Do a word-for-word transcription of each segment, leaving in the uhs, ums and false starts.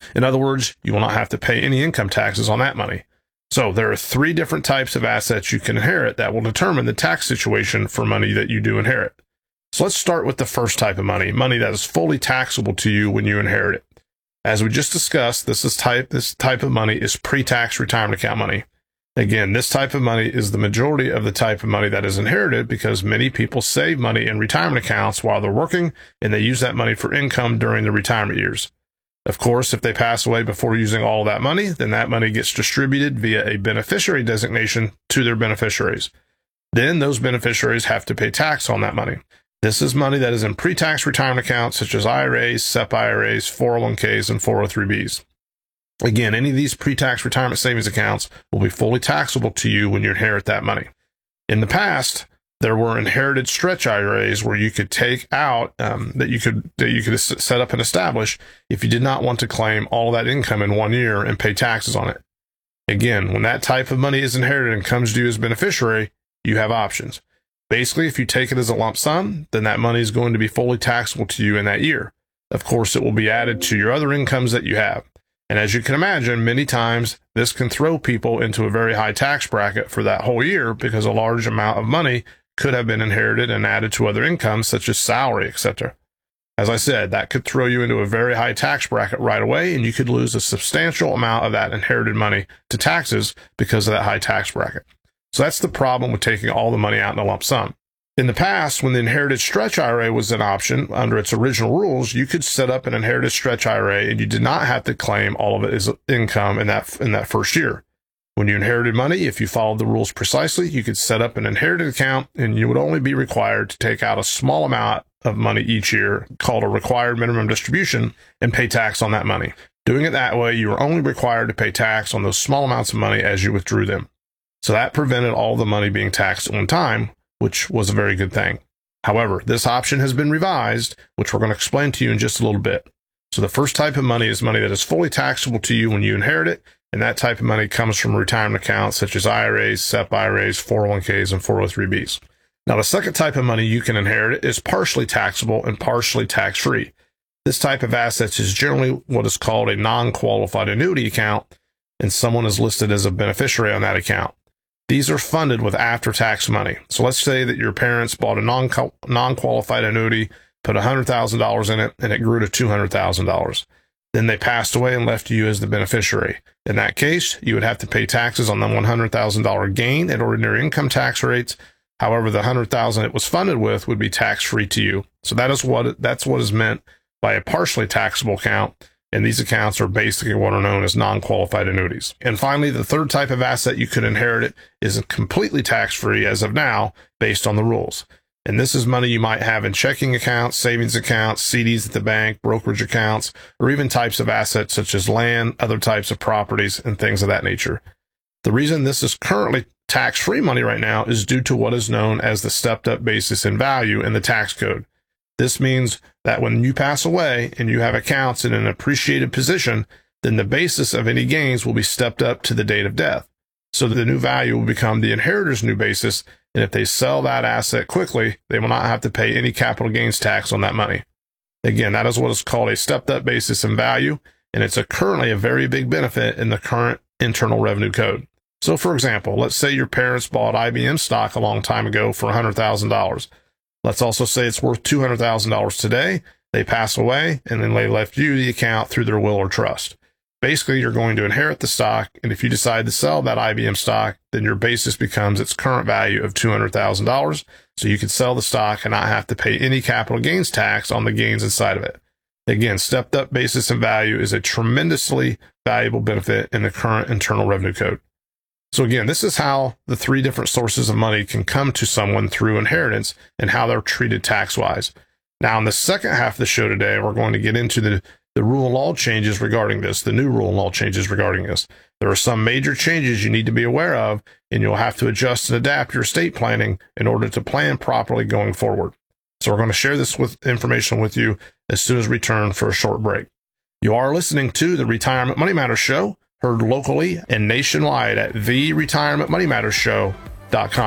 In other words, you will not have to pay any income taxes on that money. So there are three different types of assets you can inherit that will determine the tax situation for money that you do inherit. So let's start with the first type of money, money that is fully taxable to you when you inherit it. As we just discussed, this is type this type of money is pre-tax retirement account money. Again, this type of money is the majority of the type of money that is inherited because many people save money in retirement accounts while they're working, and they use that money for income during their retirement years. Of course, if they pass away before using all of that money, then that money gets distributed via a beneficiary designation to their beneficiaries. Then those beneficiaries have to pay tax on that money. This is money that is in pre-tax retirement accounts such as I R As, S E P I R As, four oh one Ks, and four oh three Bs. Again, any of these pre-tax retirement savings accounts will be fully taxable to you when you inherit that money. In the past, there were inherited stretch I R As where you could take out um, that you could that you could set up and establish if you did not want to claim all that income in one year and pay taxes on it. Again, when that type of money is inherited and comes to you as beneficiary, you have options. Basically, if you take it as a lump sum, then that money is going to be fully taxable to you in that year. Of course, it will be added to your other incomes that you have. And as you can imagine, many times this can throw people into a very high tax bracket for that whole year because a large amount of money could have been inherited and added to other incomes such as salary, et cetera. As I said, that could throw you into a very high tax bracket right away, and you could lose a substantial amount of that inherited money to taxes because of that high tax bracket. So that's the problem with taking all the money out in a lump sum. In the past, when the inherited stretch I R A was an option under its original rules, you could set up an inherited stretch I R A and you did not have to claim all of it as income in that in that first year. When you inherited money, if you followed the rules precisely, you could set up an inherited account and you would only be required to take out a small amount of money each year called a required minimum distribution and pay tax on that money. Doing it that way, you were only required to pay tax on those small amounts of money as you withdrew them. So that prevented all the money being taxed at one time, which was a very good thing. However, this option has been revised, which we're going to explain to you in just a little bit. So the first type of money is money that is fully taxable to you when you inherit it, and that type of money comes from retirement accounts such as I R As, S E P I R As, four oh one Ks, and four oh three Bs. Now, the second type of money you can inherit is partially taxable and partially tax-free. This type of assets is generally what is called a non-qualified annuity account, and someone is listed as a beneficiary on that account. These are funded with after-tax money. So let's say that your parents bought a non non-qualified annuity, put one hundred thousand dollars in it, and it grew to two hundred thousand dollars. Then they passed away and left you as the beneficiary. In that case, you would have to pay taxes on the one hundred thousand dollars gain at ordinary income tax rates. However, the one hundred thousand dollars it was funded with would be tax-free to you. So that is what that's what is meant by a partially taxable account. And these accounts are basically what are known as non-qualified annuities. And finally, the third type of asset you could inherit is completely tax-free as of now, based on the rules. And this is money you might have in checking accounts, savings accounts, C Ds at the bank, brokerage accounts, or even types of assets such as land, other types of properties, and things of that nature. The reason this is currently tax-free money right now is due to what is known as the stepped-up basis in value in the tax code. This means that when you pass away and you have accounts in an appreciated position, then the basis of any gains will be stepped up to the date of death. So the new value will become the inheritor's new basis, and if they sell that asset quickly, they will not have to pay any capital gains tax on that money. Again, that is what is called a stepped-up basis in value, and it's a currently a very big benefit in the current Internal Revenue Code. So, for example, let's say your parents bought I B M stock a long time ago for one hundred thousand dollars. Let's also say it's worth two hundred thousand dollars today. They pass away, and then they left you the account through their will or trust. Basically, you're going to inherit the stock, and if you decide to sell that I B M stock, then your basis becomes its current value of two hundred thousand dollars, so you can sell the stock and not have to pay any capital gains tax on the gains inside of it. Again, stepped-up basis in value is a tremendously valuable benefit in the current Internal Revenue Code. So again, this is how the three different sources of money can come to someone through inheritance and how they're treated tax-wise. Now, in the second half of the show today, we're going to get into the, the rule and law changes regarding this, the new rule and law changes regarding this. There are some major changes you need to be aware of, and you'll have to adjust and adapt your estate planning in order to plan properly going forward. So we're going to share this with information with you as soon as we return for a short break. You are listening to the Retirement Money Matters Show, heard locally and nationwide at the retirement money matters show dot com.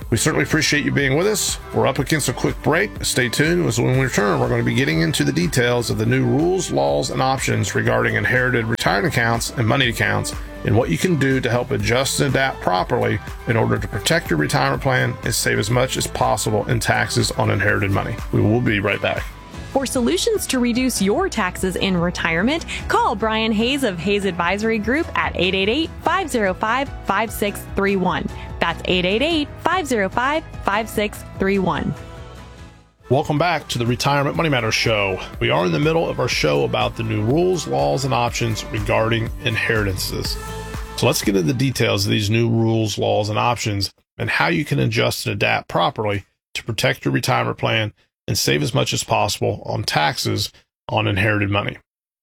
We certainly appreciate you being with us. We're up against a quick break. Stay tuned, as when we return, we're going to be getting into the details of the new rules, laws, and options regarding inherited retirement accounts and money accounts, and what you can do to help adjust and adapt properly in order to protect your retirement plan and save as much as possible in taxes on inherited money. We will be right back. For solutions to reduce your taxes in retirement, call Brian Hayes of Hayes Advisory Group at eight eight eight, five oh five, five six three one. That's eight eight eight, five oh five, five six three one. Welcome back to the Retirement Money Matters Show. We are in the middle of our show about the new rules, laws, and options regarding inheritances. So let's get into the details of these new rules, laws, and options and how you can adjust and adapt properly to protect your retirement plan and save as much as possible on taxes on inherited money.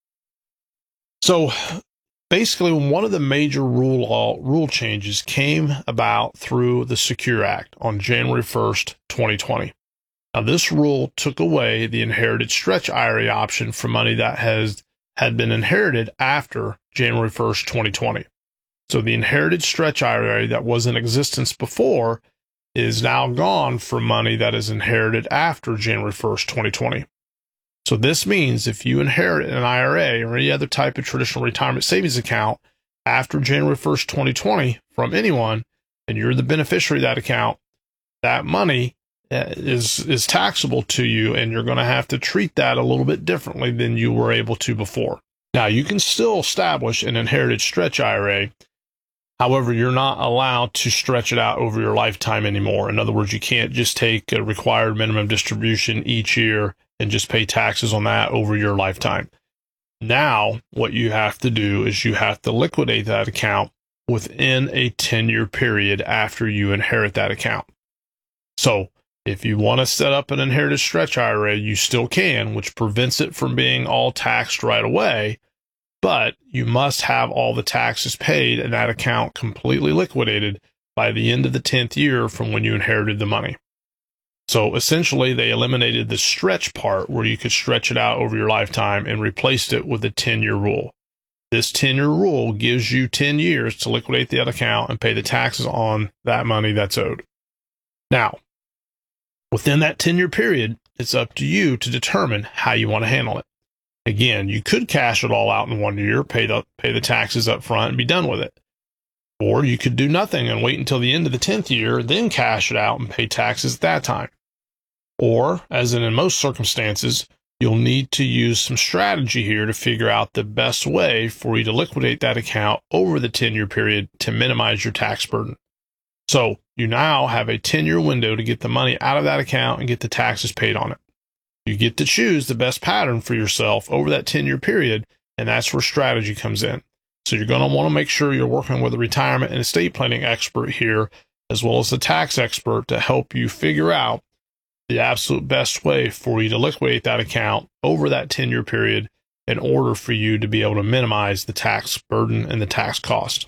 So basically, one of the major rule law, rule changes came about through the Secure Act on January first, twenty twenty. Now, this rule took away the inherited stretch I R A option for money that has had been inherited after January first, twenty twenty. So the inherited stretch I R A that was in existence before is now gone for money that is inherited after January first, twenty twenty. So this means if you inherit an I R A or any other type of traditional retirement savings account after January first, twenty twenty from anyone, and you're the beneficiary of that account, that money is, is taxable to you, and you're going to have to treat that a little bit differently than you were able to before. Now, you can still establish an inherited stretch I R A. However, you're not allowed to stretch it out over your lifetime anymore. In other words, you can't just take a required minimum distribution each year and just pay taxes on that over your lifetime. Now, what you have to do is you have to liquidate that account within a ten-year period after you inherit that account. So, if you want to set up an inherited stretch I R A, you still can, which prevents it from being all taxed right away. But you must have all the taxes paid and that account completely liquidated by the end of the tenth year from when you inherited the money. So essentially, they eliminated the stretch part where you could stretch it out over your lifetime and replaced it with a ten-year rule. This ten-year rule gives you ten years to liquidate that account and pay the taxes on that money that's owed. Now, within that ten-year period, it's up to you to determine how you want to handle it. Again, you could cash it all out in one year, pay the, pay the taxes up front, and be done with it. Or you could do nothing and wait until the end of the tenth year, then cash it out and pay taxes at that time. Or, as in, in most circumstances, you'll need to use some strategy here to figure out the best way for you to liquidate that account over the ten-year period to minimize your tax burden. So you now have a ten-year window to get the money out of that account and get the taxes paid on it. You get to choose the best pattern for yourself over that ten-year period, and that's where strategy comes in. So you're going to want to make sure you're working with a retirement and estate planning expert here, as well as a tax expert, to help you figure out the absolute best way for you to liquidate that account over that ten-year period in order for you to be able to minimize the tax burden and the tax cost.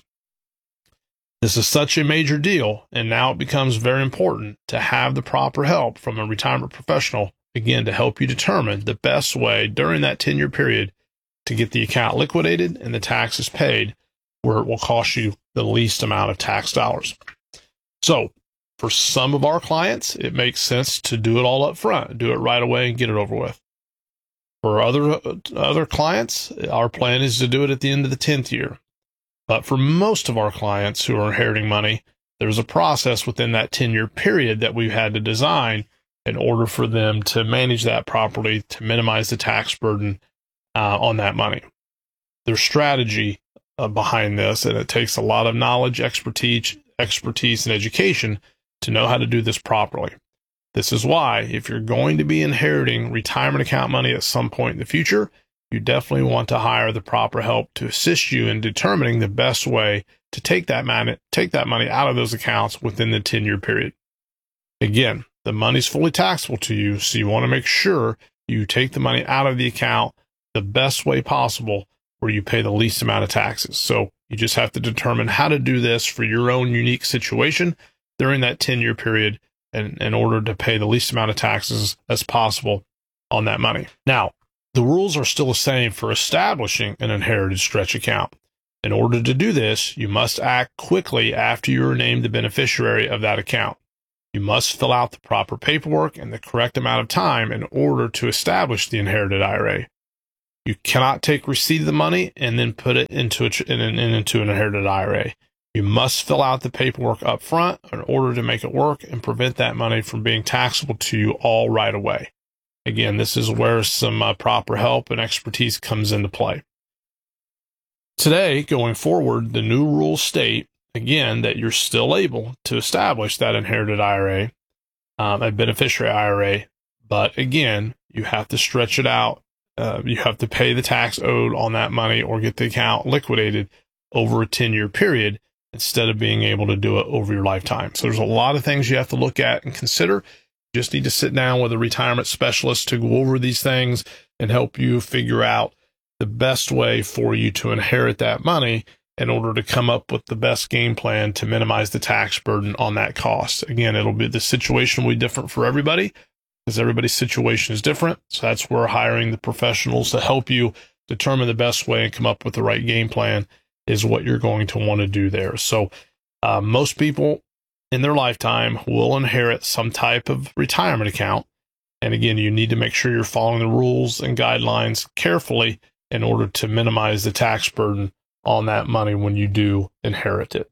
This is such a major deal, and now it becomes very important to have the proper help from a retirement professional, again, to help you determine the best way during that ten-year period to get the account liquidated and the taxes paid where it will cost you the least amount of tax dollars. So, for some of our clients, it makes sense to do it all up front, do it right away and get it over with. For other, other clients, our plan is to do it at the end of the tenth year. But for most of our clients who are inheriting money, there's a process within that ten-year period that we've had to design in order for them to manage that properly to minimize the tax burden uh, on that money. There's strategy uh, behind this, and it takes a lot of knowledge, expertise, expertise, and education to know how to do this properly. This is why, if you're going to be inheriting retirement account money at some point in the future, you definitely want to hire the proper help to assist you in determining the best way to take that money, take that money out of those accounts within the ten-year period. Again, the money's fully taxable to you, so you want to make sure you take the money out of the account the best way possible where you pay the least amount of taxes. So you just have to determine how to do this for your own unique situation during that ten-year period in, in order to pay the least amount of taxes as possible on that money. Now, the rules are still the same for establishing an inherited stretch account. In order to do this, you must act quickly after you are named the beneficiary of that account. You must fill out the proper paperwork in the correct amount of time in order to establish the inherited I R A. You cannot take receipt of the money and then put it into a, in, in, into an inherited I R A. You must fill out the paperwork up front in order to make it work and prevent that money from being taxable to you all right away. Again, this is where some uh, proper help and expertise comes into play. Today, going forward, the new rules state, again, that you're still able to establish that inherited I R A, um, a beneficiary I R A, but again, you have to stretch it out. Uh, you have to pay the tax owed on that money or get the account liquidated over a ten-year period instead of being able to do it over your lifetime. So there's a lot of things you have to look at and consider. You just need to sit down with a retirement specialist to go over these things and help you figure out the best way for you to inherit that money in order to come up with the best game plan to minimize the tax burden on that cost. Again, it'll be the situation will be different for everybody because everybody's situation is different. So that's where hiring the professionals to help you determine the best way and come up with the right game plan is what you're going to want to do there. So uh, most people in their lifetime will inherit some type of retirement account. And again, you need to make sure you're following the rules and guidelines carefully in order to minimize the tax burden on that money when you do inherit it.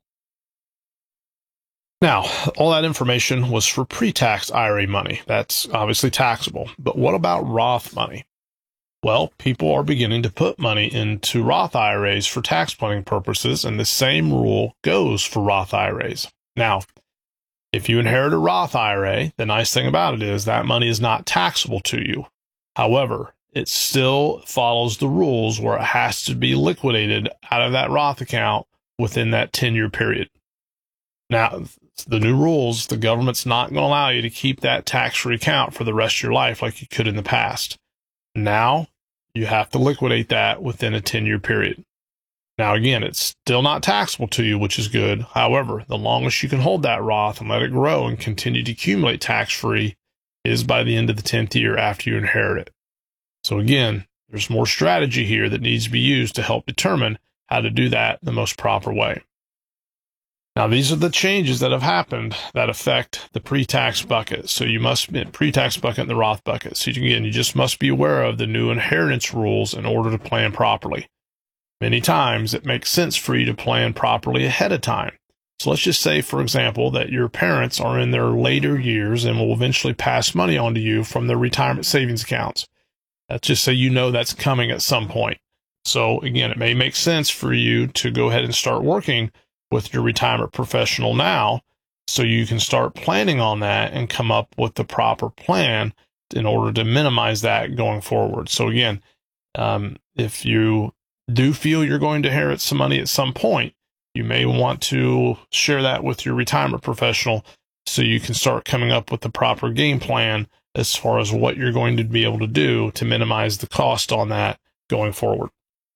Now, all that information was for pre-tax I R A money. That's obviously taxable. But what about Roth money? Well, people are beginning to put money into Roth I R As for tax planning purposes, and the same rule goes for Roth I R As. Now, if you inherit a Roth I R A, the nice thing about it is that money is not taxable to you. However, it still follows the rules where it has to be liquidated out of that Roth account within that ten-year period. Now, the new rules, the government's not going to allow you to keep that tax-free account for the rest of your life like you could in the past. Now, you have to liquidate that within a ten-year period. Now, again, it's still not taxable to you, which is good. However, the longest you can hold that Roth and let it grow and continue to accumulate tax-free is by the end of the tenth year after you inherit it. So again, there's more strategy here that needs to be used to help determine how to do that the most proper way. Now, these are the changes that have happened that affect the pre-tax bucket. So you must be pre-tax bucket and the Roth bucket. So again, you just must be aware of the new inheritance rules in order to plan properly. Many times it makes sense for you to plan properly ahead of time. So let's just say, for example, that your parents are in their later years and will eventually pass money on to you from their retirement savings accounts. Let's just say you know that's coming at some point. So again, it may make sense for you to go ahead and start working with your retirement professional now so you can start planning on that and come up with the proper plan in order to minimize that going forward. So again, um, if you do feel you're going to inherit some money at some point, you may want to share that with your retirement professional so you can start coming up with the proper game plan as far as what you're going to be able to do to minimize the cost on that going forward.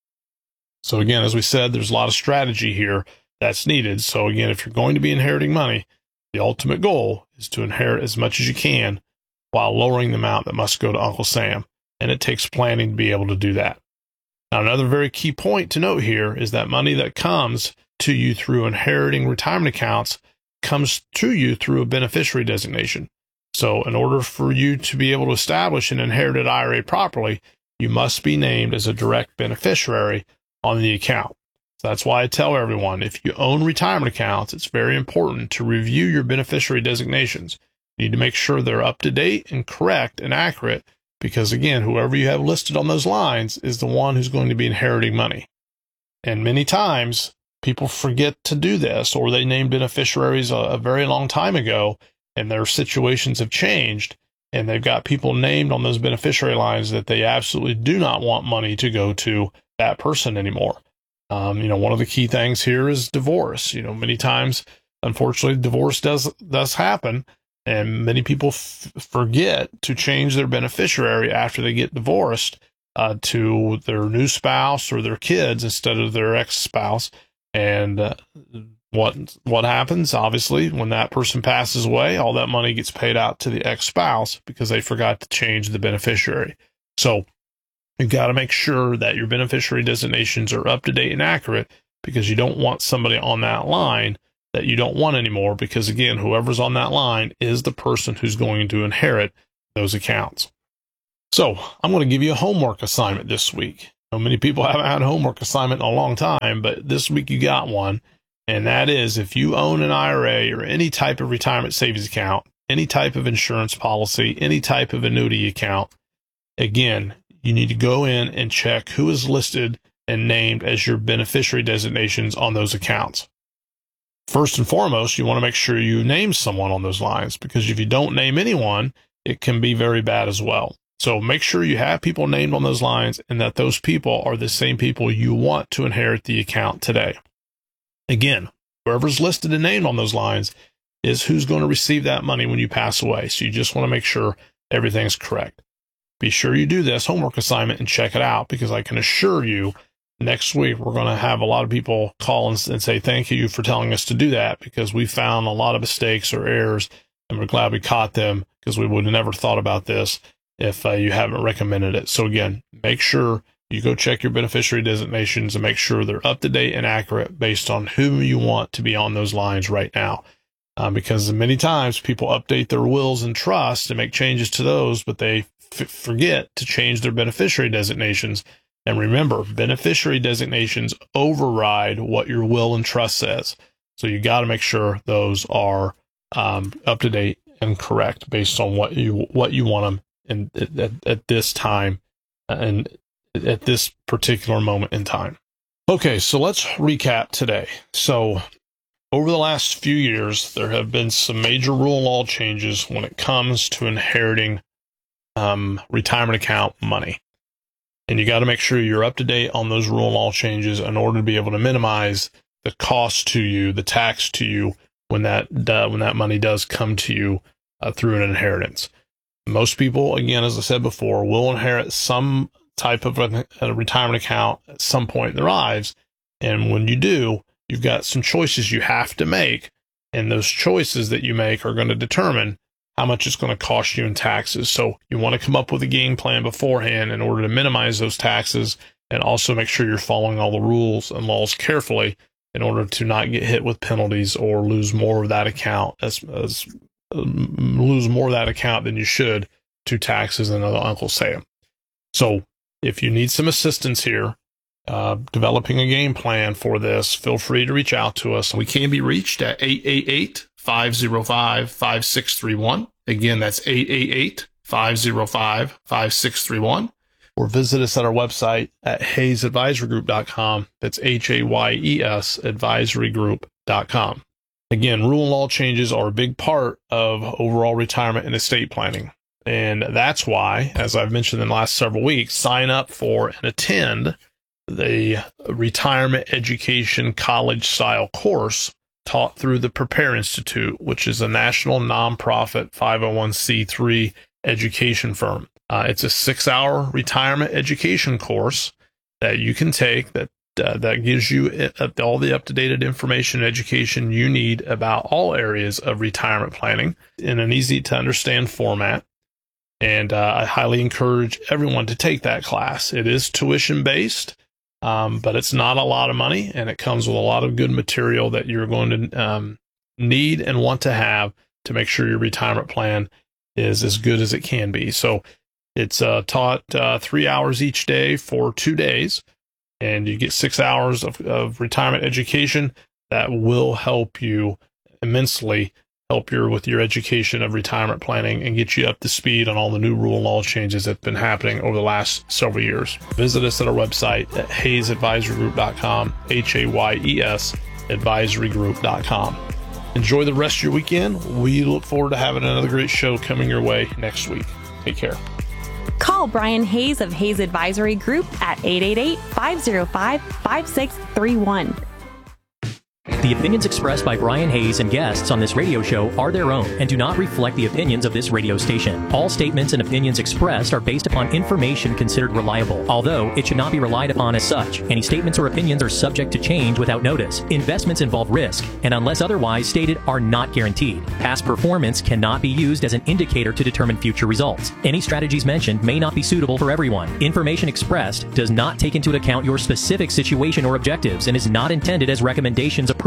So again, as we said, there's a lot of strategy here that's needed. So again, if you're going to be inheriting money, the ultimate goal is to inherit as much as you can while lowering the amount that must go to Uncle Sam. And it takes planning to be able to do that. Now, another very key point to note here is that money that comes to you through inheriting retirement accounts comes to you through a beneficiary designation. So in order for you to be able to establish an inherited I R A properly, you must be named as a direct beneficiary on the account. So that's why I tell everyone, if you own retirement accounts, it's very important to review your beneficiary designations. You need to make sure they're up to date and correct and accurate because, again, whoever you have listed on those lines is the one who's going to be inheriting money. And many times, people forget to do this, or they named beneficiaries a, a very long time ago, and their situations have changed, and they've got people named on those beneficiary lines that they absolutely do not want money to go to that person anymore. Um, you know, one of the key things here is divorce. You know, many times, unfortunately, divorce does does happen, and many people f- forget to change their beneficiary after they get divorced uh, to their new spouse or their kids instead of their ex-spouse. And uh, what what happens, obviously, when that person passes away, all that money gets paid out to the ex-spouse because they forgot to change the beneficiary. So you've got to make sure that your beneficiary designations are up to date and accurate because you don't want somebody on that line that you don't want anymore, because again, whoever's on that line is the person who's going to inherit those accounts. So I'm going to give you a homework assignment this week. I know many people haven't had a homework assignment in a long time, but this week you got one. And that is, if you own an I R A or any type of retirement savings account, any type of insurance policy, any type of annuity account, again, you need to go in and check who is listed and named as your beneficiary designations on those accounts. First and foremost, you want to make sure you name someone on those lines, because if you don't name anyone, it can be very bad as well. So make sure you have people named on those lines and that those people are the same people you want to inherit the account today. Again, whoever's listed and named on those lines is who's going to receive that money when you pass away. So you just want to make sure everything's correct. Be sure you do this homework assignment and check it out, because I can assure you next week we're going to have a lot of people call and, and say thank you for telling us to do that, because we found a lot of mistakes or errors, and we're glad we caught them, because we would have never thought about this if uh, you haven't recommended it. So again, make sure you go check your beneficiary designations and make sure they're up to date and accurate based on who you want to be on those lines right now. Um, because many times people update their wills and trusts and make changes to those, but they f- forget to change their beneficiary designations. And remember, beneficiary designations override what your will and trust says. So you got to make sure those are um, up to date and correct based on what you what you want them in at, at this time and at this particular moment in time. Okay, so let's recap today. So over the last few years, there have been some major rule and law changes when it comes to inheriting um, retirement account money. And you got to make sure you're up to date on those rule and law changes in order to be able to minimize the cost to you, the tax to you when that uh, when that money does come to you uh, through an inheritance. Most people, again, as I said before, will inherit some type of a, a retirement account at some point in their lives. And when you do, you've got some choices you have to make. And those choices that you make are going to determine how much it's going to cost you in taxes. So you want to come up with a game plan beforehand in order to minimize those taxes, and also make sure you're following all the rules and laws carefully in order to not get hit with penalties or lose more of that account as, as lose more of that account than you should to taxes and other Uncle Sam. So if you need some assistance here, uh, developing a game plan for this, feel free to reach out to us. We can be reached at eight eight eight, five oh five, five six three one. Again, that's eight eight eight, five oh five, five six three one. Or visit us at our website at hayes advisory group dot com. That's H A Y E S advisory group dot com. Again, rule and law changes are a big part of overall retirement and estate planning. And that's why, as I've mentioned in the last several weeks, sign up for and attend the Retirement Education College-style course taught through the Prepare Institute, which is a national nonprofit five oh one c three education firm. Uh, it's a six-hour retirement education course that you can take that Uh, that gives you all the up-to-date information and education you need about all areas of retirement planning in an easy-to-understand format. And uh, I highly encourage everyone to take that class. It is tuition-based, um, but it's not a lot of money, and it comes with a lot of good material that you're going to um, need and want to have to make sure your retirement plan is as good as it can be. So it's uh, taught uh, three hours each day for two days. And you get six hours of, of retirement education that will help you immensely, help you with your education of retirement planning and get you up to speed on all the new rule and law changes that have been happening over the last several years. Visit us at our website at hayes advisory group dot com, H A Y E S advisory group dot com. Enjoy the rest of your weekend. We look forward to having another great show coming your way next week. Take care. Call Brian Hayes of Hayes Advisory Group at eight eight eight, five oh five, five six three one. The opinions expressed by Brian Hayes and guests on this radio show are their own and do not reflect the opinions of this radio station. All statements and opinions expressed are based upon information considered reliable, although it should not be relied upon as such. Any statements or opinions are subject to change without notice. Investments involve risk and, unless otherwise stated, are not guaranteed. Past performance cannot be used as an indicator to determine future results. Any strategies mentioned may not be suitable for everyone. Information expressed does not take into account your specific situation or objectives and is not intended as recommendations of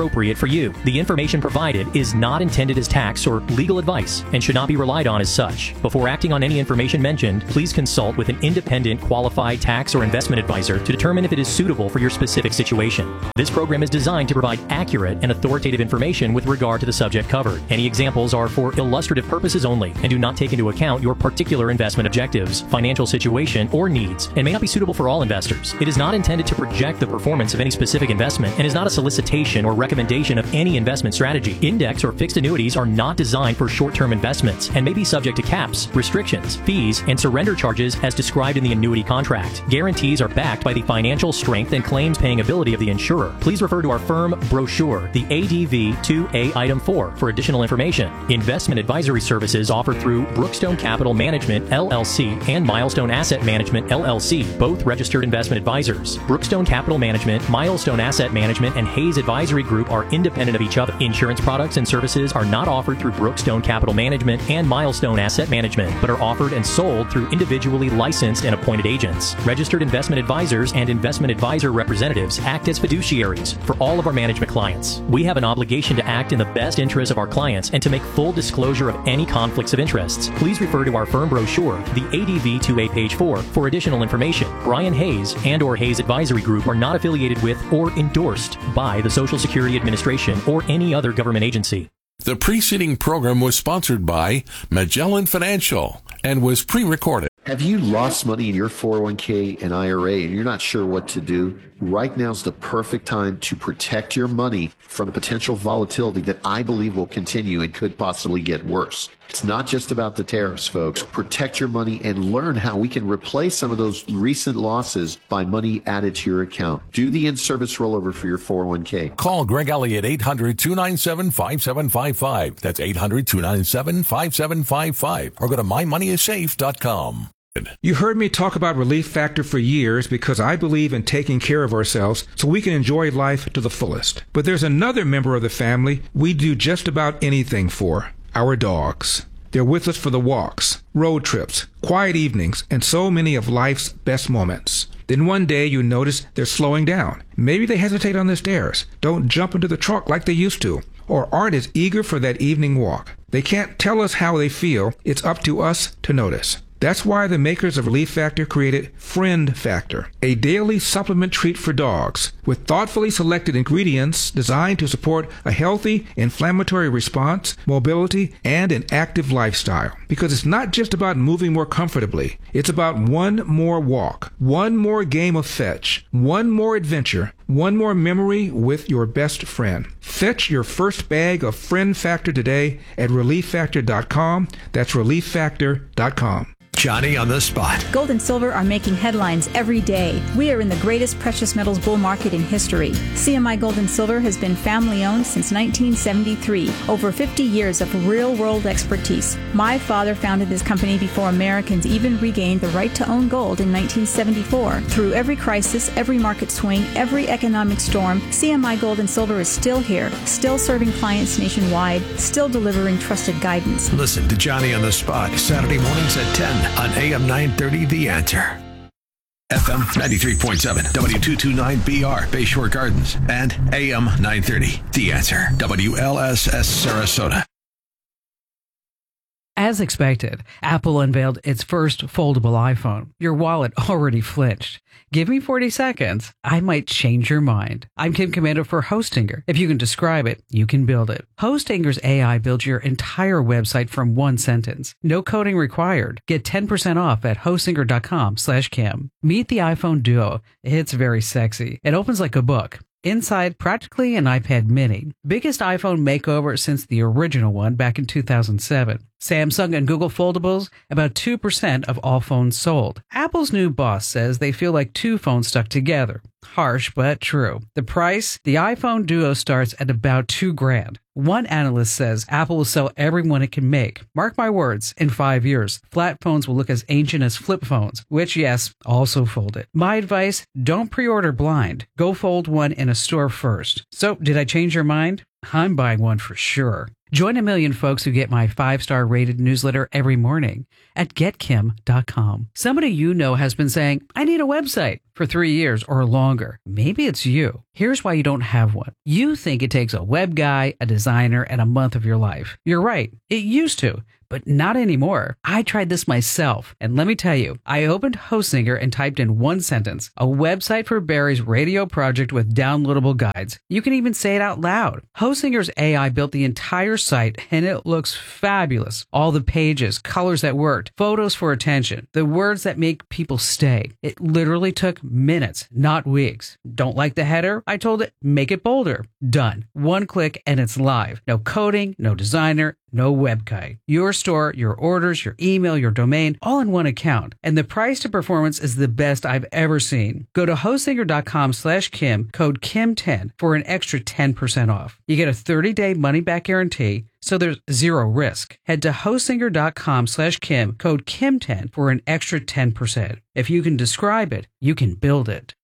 appropriate for you. The information provided is not intended as tax or legal advice and should not be relied on as such. Before acting on any information mentioned, please consult with an independent, qualified tax or investment advisor to determine if it is suitable for your specific situation. This program is designed to provide accurate and authoritative information with regard to the subject covered. Any examples are for illustrative purposes only and do not take into account your particular investment objectives, financial situation, or needs, and may not be suitable for all investors. It is not intended to project the performance of any specific investment and is not a solicitation or recommendation of any investment strategy. Index or fixed annuities are not designed for short-term investments and may be subject to caps, restrictions, fees, and surrender charges as described in the annuity contract. Guarantees are backed by the financial strength and claims paying ability of the insurer. Please refer to our firm brochure, the A D V two A Item four, for additional information. Investment advisory services offered through Brookstone Capital Management, L L C, and Milestone Asset Management, L L C, both registered investment advisors. Brookstone Capital Management, Milestone Asset Management, and Hayes Advisory Group are independent of each other. Insurance products and services are not offered through Brookstone Capital Management and Milestone Asset Management, but are offered and sold through individually licensed and appointed agents. Registered investment advisors and investment advisor representatives act as fiduciaries for all of our management clients. We have an obligation to act in the best interest of our clients and to make full disclosure of any conflicts of interests. Please refer to our firm brochure, the A D V two A page four, for additional information. Brian Hayes and or Hayes Advisory Group are not affiliated with or endorsed by the Social Security Administration or any other government agency. The preceding program was sponsored by Magellan Financial and was pre-recorded. Have you lost money in your four oh one k and I R A and you're not sure what to do? Right now is the perfect time to protect your money from the potential volatility that I believe will continue and could possibly get worse. It's not just about the tariffs, folks. Protect your money and learn how we can replace some of those recent losses by money added to your account. Do the in-service rollover for your four oh one k. Call Greg Elliott, eight hundred, two nine seven, five seven five five. That's eight hundred, two nine seven, five seven five five. Or go to my money is safe dot com. You heard me talk about Relief Factor for years because I believe in taking care of ourselves so we can enjoy life to the fullest. But there's another member of the family we do just about anything for, our dogs. They're with us for the walks, road trips, quiet evenings, and so many of life's best moments. Then one day you notice they're slowing down. Maybe they hesitate on the stairs, don't jump into the truck like they used to, or aren't as eager for that evening walk. They can't tell us how they feel. It's up to us to notice. That's why the makers of Relief Factor created Friend Factor, a daily supplement treat for dogs with thoughtfully selected ingredients designed to support a healthy inflammatory response, mobility, and an active lifestyle. Because it's not just about moving more comfortably. It's about one more walk, one more game of fetch, one more adventure, one more memory with your best friend. Fetch your first bag of Friend Factor today at relief factor dot com. That's relief factor dot com. Johnny on the spot. Gold and silver are making headlines every day. We are in the greatest precious metals bull market in history. C M I Gold and Silver has been family owned since nineteen seventy-three. Over fifty years of real world expertise. My father founded this company before Americans even regained the right to own gold in nineteen seventy-four. Through every crisis, every market swing, every economic storm, C M I Gold and Silver is still here, still serving clients nationwide, still delivering trusted guidance. Listen to Johnny on the Spot, Saturday mornings at ten on A M nine thirty The Answer. F M ninety-three point seven, W two twenty-nine B R, Bayshore Gardens, and A M nine thirty The Answer, W L S S Sarasota. As expected, Apple unveiled its first foldable iPhone. Your wallet already flinched. Give me forty seconds. I might change your mind. I'm Tim Commander for Hostinger. If you can describe it, you can build it. Hostinger's A I builds your entire website from one sentence. No coding required. Get ten percent off at hostinger dot com slash Kim. Meet the iPhone Duo. It's very sexy. It opens like a book. Inside, practically an iPad mini. Biggest iPhone makeover since the original one back in two thousand seven. Samsung and Google foldables, about two percent of all phones sold. Apple's new boss says they feel like two phones stuck together. Harsh, but true. The price? The iPhone Duo starts at about two grand. One analyst says Apple will sell every one it can make. Mark my words, in five years, flat phones will look as ancient as flip phones, which, yes, also fold it. My advice, don't pre-order blind. Go fold one in a store first. So, did I change your mind? I'm buying one for sure. Join a million folks who get my five-star rated newsletter every morning at get kim dot com. Somebody you know has been saying, I need a website. for three years or longer. Maybe it's you. Here's why you don't have one. You think it takes a web guy, a designer, and a month of your life. You're right. It used to. But not anymore. I tried this myself, and let me tell you, I opened Hostinger and typed in one sentence, a website for Barry's radio project with downloadable guides. You can even say it out loud. Hostinger's A I built the entire site, and it looks fabulous. All the pages, colors that worked, photos for attention, the words that make people stay. It literally took minutes, not weeks. Don't like the header? I told it, make it bolder. Done. One click, and it's live. No coding, no designer, no web guy. Your store, your orders, your email, your domain, all in one account. And the price to performance is the best I've ever seen. Go to hostinger.com slash Kim, code Kim ten for an extra ten percent off. You get a thirty-day money-back guarantee, so there's zero risk. Head to hostinger.com slash Kim, code Kim ten for an extra ten percent. If you can describe it, you can build it.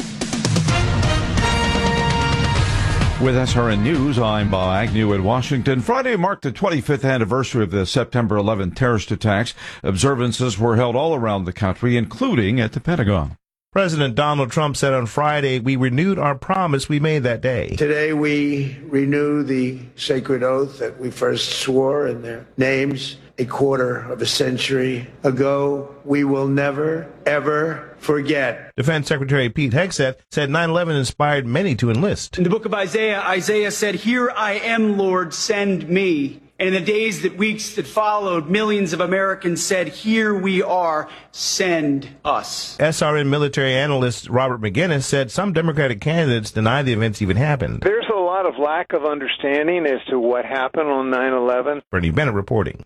With S R N News, I'm Bob Agnew in Washington. Friday marked the twenty-fifth anniversary of the September eleventh terrorist attacks. Observances were held all around the country, including at the Pentagon. President Donald Trump said on Friday, we renewed our promise we made that day. Today we renew the sacred oath that we first swore in their names a quarter of a century ago. We will never, ever forget. Defense Secretary Pete Hegseth said nine eleven inspired many to enlist. In the book of Isaiah, Isaiah said, "Here I am, Lord, send me." And in the days that weeks that followed, millions of Americans said, "Here we are, send us." S R N military analyst Robert McGinnis said some Democratic candidates deny the events even happened. There's a lot of lack of understanding as to what happened on nine eleven. Bernie Bennett reporting.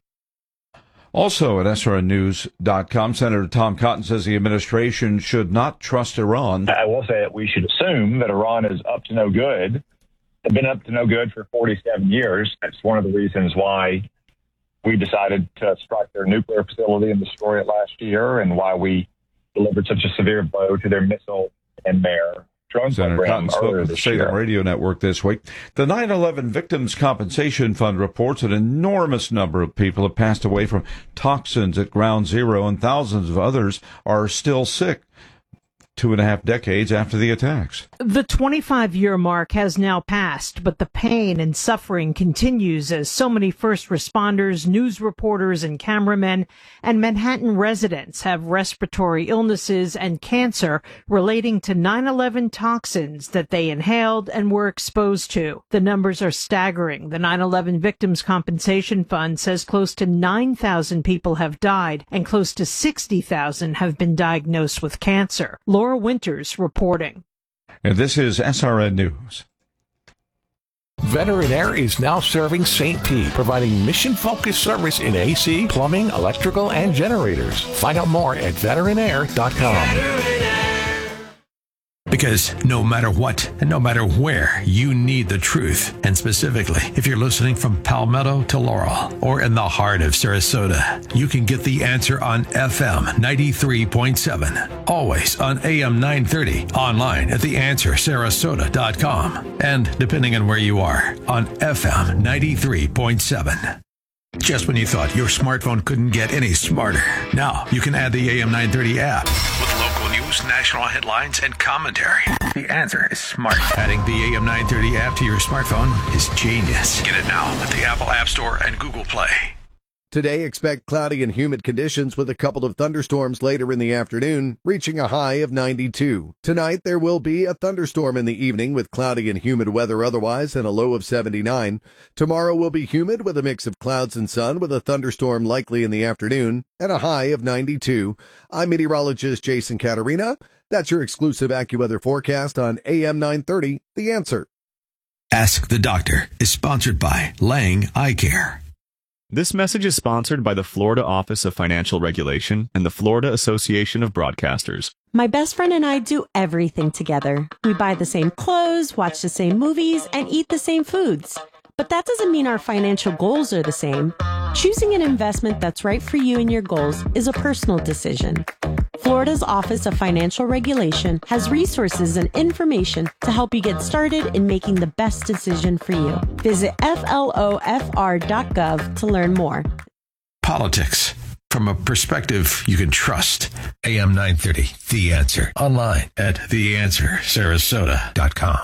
Also at S R N news dot com, Senator Tom Cotton says the administration should not trust Iran. I will say that we should assume that Iran is up to no good. They've been up to no good for forty-seven years. That's one of the reasons why we decided to strike their nuclear facility and destroy it last year, and why we delivered such a severe blow to their missile and their drone Senator program Cotton spoke earlier with the this Salem year. Radio Network this week. The nine eleven Victims Compensation Fund reports an enormous number of people have passed away from toxins at Ground Zero, and thousands of others are still sick two and a half decades after the attacks. The twenty-five-year mark has now passed, but the pain and suffering continues as so many first responders, news reporters, and cameramen and Manhattan residents have respiratory illnesses and cancer relating to nine eleven toxins that they inhaled and were exposed to. The numbers are staggering. The nine eleven Victims Compensation Fund says close to nine thousand people have died and close to sixty thousand have been diagnosed with cancer. Laura Winters reporting. And this is S R N News. Veteran Air is now serving Saint Pete, providing mission-focused service in A C, plumbing, electrical, and generators. Find out more at veteran air dot com. Because no matter what and no matter where, you need the truth. And specifically, if you're listening from Palmetto to Laurel or in the heart of Sarasota, you can get the answer on F M ninety-three point seven. Always on A M nine thirty, online at the answer sarasota dot com. And depending on where you are, on F M ninety-three point seven. Just when you thought your smartphone couldn't get any smarter, now you can add the A M nine thirty app with local news, national headlines, and commentary. The answer is smart. Adding the A M nine thirty app to your smartphone is genius. Get it now at the Apple App Store and Google Play. Today, expect cloudy and humid conditions with a couple of thunderstorms later in the afternoon, reaching a high of ninety-two. Tonight, there will be a thunderstorm in the evening with cloudy and humid weather otherwise and a low of seventy-nine. Tomorrow will be humid with a mix of clouds and sun with a thunderstorm likely in the afternoon and a high of ninety-two. I'm meteorologist Jason Caterina. That's your exclusive AccuWeather forecast on A M nine thirty, The Answer. Ask the Doctor is sponsored by Lang Eye Care. This message is sponsored by the Florida Office of Financial Regulation and the Florida Association of Broadcasters. My best friend and I do everything together. We buy the same clothes, watch the same movies, and eat the same foods. But that doesn't mean our financial goals are the same. Choosing an investment that's right for you and your goals is a personal decision. Florida's Office of Financial Regulation has resources and information to help you get started in making the best decision for you. Visit F L O F R dot gov to learn more. Politics, from a perspective you can trust. A M nine thirty, The Answer. Online at the answer sarasota dot com.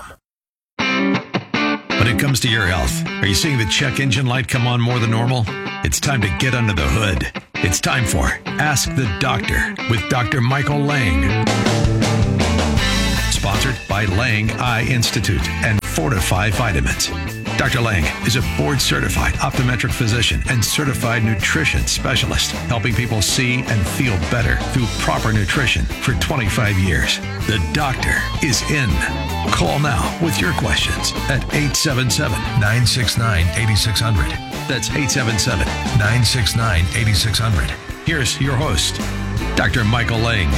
When it comes to your health, are you seeing the check engine light come on more than normal? It's time to get under the hood. It's time for Ask the Doctor with Doctor Michael Lang. Sponsored by Lang Eye Institute and Fortify Vitamins. Doctor Lang is a board-certified optometric physician and certified nutrition specialist, helping people see and feel better through proper nutrition for twenty-five years. The doctor is in. Call now with your questions at eight seven seven, nine six nine, eight six zero zero. That's eight seven seven, nine six nine, eight six zero zero. Here's your host, Doctor Michael Lang.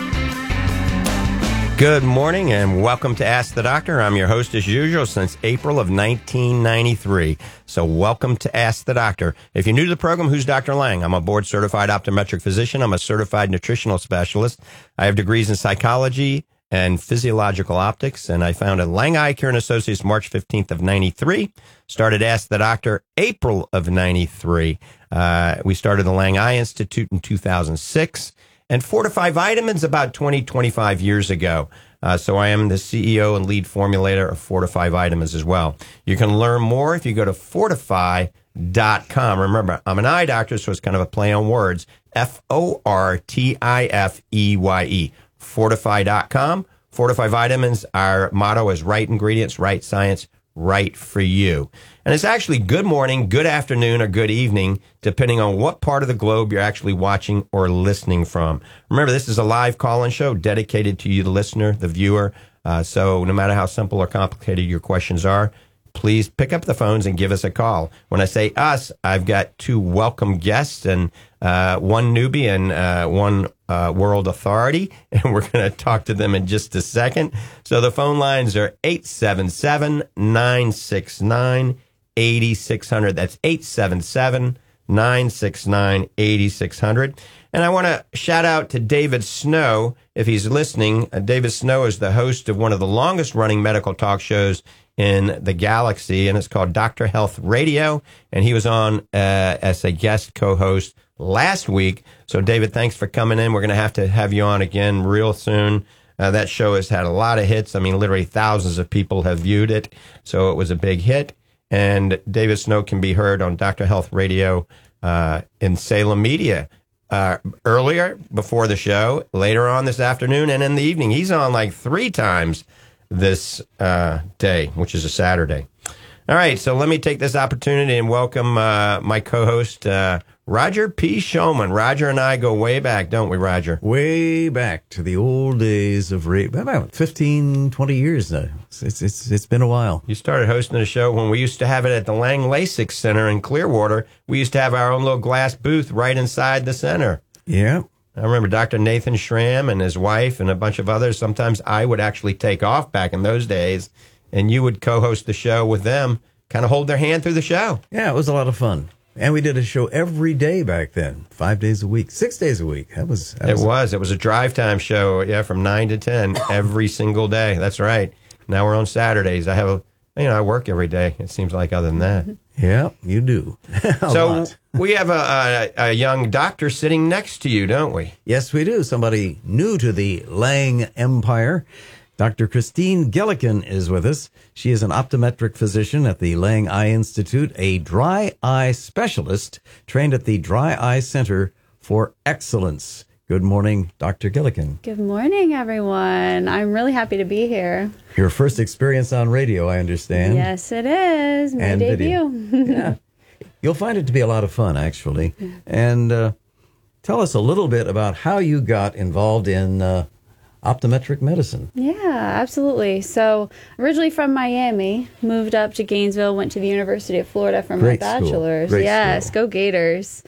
Good morning and welcome to Ask the Doctor. I'm your host as usual since April of nineteen ninety-three. So welcome to Ask the Doctor. If you're new to the program, who's Doctor Lang? I'm a board certified optometric physician. I'm a certified nutritional specialist. I have degrees in psychology and physiological optics, and I founded Lang Eye Care and Associates March fifteenth of ninety-three. Started Ask the Doctor April of ninety-three. Uh, we started the Lang Eye Institute in two thousand six. And Fortify Vitamins about twenty, twenty-five years ago. Uh, so I am the C E O and lead formulator of Fortify Vitamins as well. You can learn more if you go to fortify dot com. Remember, I'm an eye doctor, so it's kind of a play on words. F O R T I F E Y E. fortify dot com. Fortify Vitamins, our motto is right ingredients, right science, right for you. And it's actually good morning, good afternoon, or good evening, depending on what part of the globe you're actually watching or listening from. Remember, this is a live call-in show dedicated to you, the listener, the viewer. Uh, so no matter how simple or complicated your questions are, please pick up the phones and give us a call. When I say us, I've got two welcome guests and uh, one newbie and uh, one uh, world authority, and we're going to talk to them in just a second. So the phone lines are eight seven seven, nine six nine, eight six zero zero. That's eight seven seven, nine six nine, eight six zero zero. And I want to shout out to David Snow, if he's listening. Uh, David Snow is the host of one of the longest running medical talk shows in the galaxy, and it's called Doctor Health Radio. And he was on uh, as a guest co-host last week. So, David, thanks for coming in. We're going to have to have you on again real soon. Uh, that show has had a lot of hits. I mean, literally thousands of people have viewed it. So it was a big hit. And David Snow can be heard on Doctor Health Radio uh, in Salem Media uh, earlier, before the show, later on this afternoon, and in the evening. He's on like three times this uh, day, which is a Saturday. All right, so let me take this opportunity and welcome uh, my co-host, uh, Roger P. Shulman. Roger and I go way back, don't we, Roger? Way back to the old days of radio. About fifteen, twenty years now. It's, it's, it's been a while. You started hosting the show when we used to have it at the Lang LASIK Center in Clearwater. We used to have our own little glass booth right inside the center. Yeah. I remember Doctor Nathan Schramm and his wife and a bunch of others. Sometimes I would actually take off back in those days, and you would co-host the show with them, kind of hold their hand through the show. Yeah, it was a lot of fun. And we did a show every day back then, five days a week, six days a week. That was that it was, was. It was a drive time show, yeah, from nine to ten every single day. That's right. Now we're on Saturdays. I have a, you know, I work every day. It seems like other than that. Yeah, you do. So lot. we have a, a, a young doctor sitting next to you, don't we? Yes, we do. Somebody new to the Lang Empire. Doctor Christine Gillikin is with us. She is an optometric physician at the Lang Eye Institute, a dry eye specialist trained at the Dry Eye Center for Excellence. Good morning, Doctor Gillikin. Good morning, everyone. I'm really happy to be here. Your first experience on radio, I understand. Yes, it is. My and debut. Yeah. You'll find it to be a lot of fun, actually. And uh, tell us a little bit about how you got involved in uh, optometric medicine. Yeah, absolutely. So originally from Miami, moved up to Gainesville, went to the University of Florida for Great my school. bachelor's. Great yes, school. go Gators.